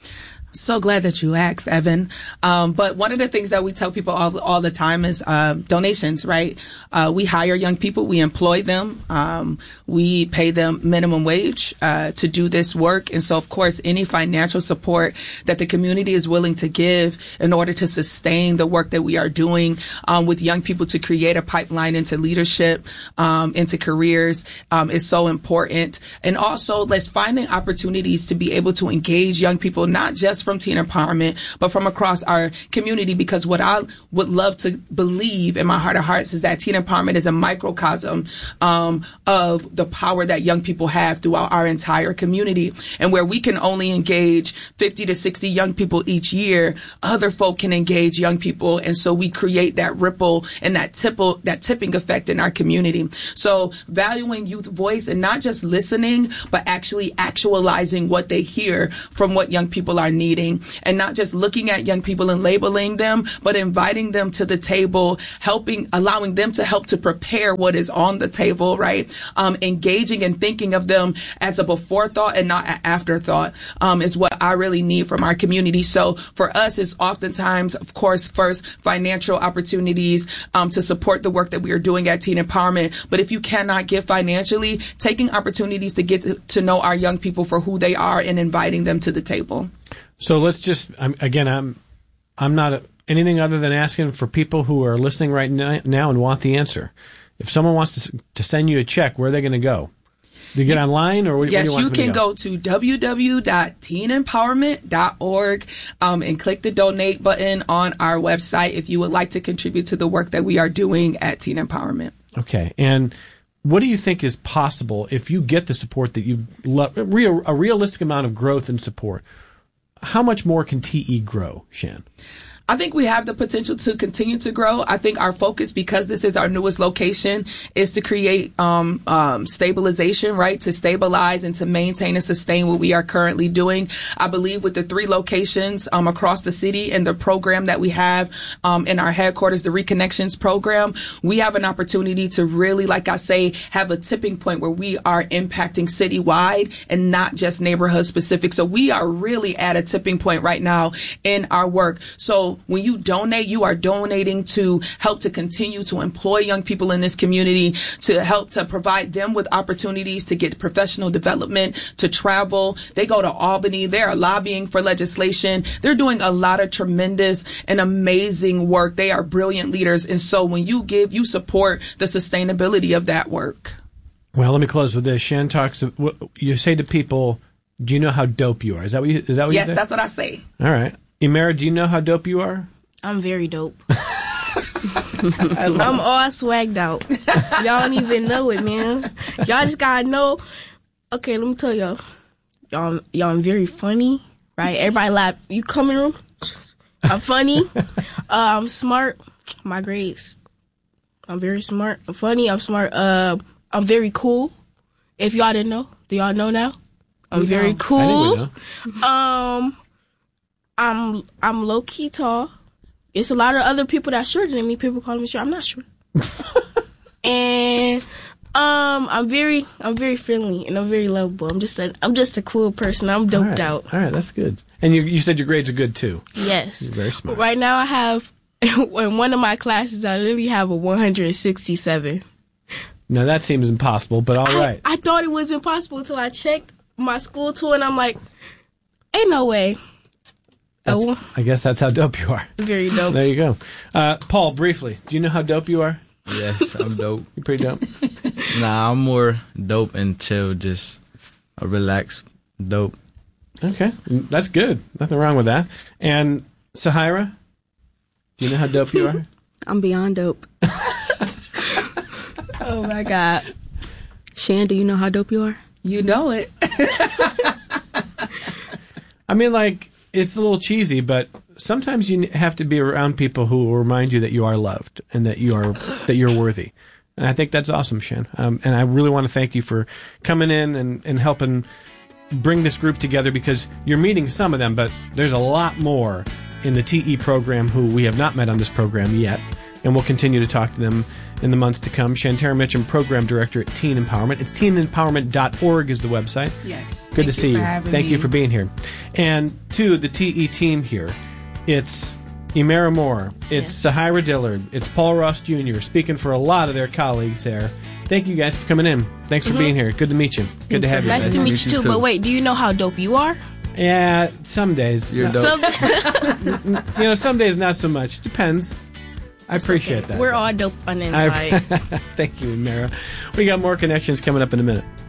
So glad that you asked, Evan. Um, but one of the things that we tell people all, all the time is uh, donations, right? Uh, we hire young people. We employ them. Um, we pay them minimum wage uh, to do this work. And so, of course, any financial support that the community is willing to give in order to sustain the work that we are doing um, with young people to create a pipeline into leadership, um, into careers um, is so important. And also, let's finding opportunities to be able to engage young people, not just from teen empowerment, but from across our community, because what I would love to believe in my heart of hearts is that teen empowerment is a microcosm um, of the power that young people have throughout our entire community. And where we can only engage fifty to sixty young people each year, other folk can engage young people. And so we create that ripple and that tipple, that tipping effect in our community. So valuing youth voice and not just listening, but actually actualizing what they hear from what young people are needing. And not just looking at young people and labeling them, but inviting them to the table, helping, allowing them to help to prepare what is on the table, right? Um, engaging and thinking of them as a before thought and not an afterthought um, is what I really need from our community. So for us, it's oftentimes, of course, first financial opportunities um, to support the work that we are doing at Teen Empowerment. But if you cannot give financially, taking opportunities to get to, to know our young people for who they are and inviting them to the table. So let's just, um, again, I'm I'm not a, anything other than asking for people who are listening right now, now and want the answer. If someone wants to to send you a check, where are they going to go? Do you get online, or what, yes, what do you want you can to go? go to w w w dot teen empowerment dot org um, and click the donate button on our website if you would like to contribute to the work that we are doing at Teen Empowerment. Okay, and what do you think is possible if you get the support that you love, a, real, a realistic amount of growth and support? How much more can T E grow, Shan? I think we have the potential to continue to grow. I think our focus, because this is our newest location, is to create um, um, stabilization, right? To stabilize and to maintain and sustain what we are currently doing. I believe with the three locations um, across the city and the program that we have um, in our headquarters, the Reconnections program, we have an opportunity to really, like I say, have a tipping point where we are impacting citywide and not just neighborhood specific. So we are really at a tipping point right now in our work. So when you donate, you are donating to help to continue to employ young people in this community, to help to provide them with opportunities to get professional development, to travel. They go to Albany. They are lobbying for legislation. They're doing a lot of tremendous and amazing work. They are brilliant leaders. And so when you give, you support the sustainability of that work. Well, let me close with this. Shan talks, you say to people, do you know how dope you are? Is that what you, is that what yes, you say? Yes, that's what I say. All right. Imera, do you know how dope you are? I'm very dope. I'm all swagged out. Y'all don't even know it, man. Y'all just gotta know. Okay, let me tell y'all. Y'all, y'all I'm very funny, right? Everybody laugh. You come in the room. I'm funny. Uh, I'm smart. My grades. I'm very smart. I'm funny. I'm smart. Uh, I'm very cool. If y'all didn't know, do y'all know now? I'm we very know. cool. I think we know. Um. I'm I'm low key tall. It's a lot of other people that's shorter than me. People call me short. I'm not short. And um, I'm very I'm very friendly and I'm very lovable. I'm just a I'm just a cool person. I'm doped All right. out. All right, that's good. And you you said your grades are good too. Yes. You're very smart. But right now I have in one of my classes I literally have a one hundred sixty-seven. Now that seems impossible, but all I, right. I thought it was impossible until I checked my school tour and I'm like, ain't no way. That's, I guess that's how dope you are. Very dope. There you go. Uh, Paul, briefly, do you know how dope you are? Yes, I'm dope. You're pretty dope? Nah, I'm more dope and chill, just a relaxed dope. Okay, that's good. Nothing wrong with that. And Sahira, do you know how dope you are? I'm beyond dope. Oh, my God. Shan, do you know how dope you are? You know it. I mean, like... It's a little cheesy, but sometimes you have to be around people who will remind you that you are loved and that you are that you're worthy. And I think that's awesome, Shan. Um, and I really want to thank you for coming in and, and helping bring this group together, because you're meeting some of them, but there's a lot more in the T E program who we have not met on this program yet. And we'll continue to talk to them in the months to come. Shantara Mitchum, Program Director at Teen Empowerment. It's teen empowerment dot org is the website. Yes. Good Thank to see you. you. For having Thank me. you for being here. And to the T E team here, it's Emera Moore, it's Yes. Sahira Dillard, it's Paul Ross Junior speaking for a lot of their colleagues there. Thank you guys for coming in. Thanks for Mhm. being here. Good to meet you. Good to have you. Nice guys. to meet you too. But wait, do you know how dope you are? Yeah, some days. You're dope. Some, You know, some days not so much. Depends. I appreciate that. we're all dope on the I- inside. Thank you, Mara. We got more connections coming up in a minute.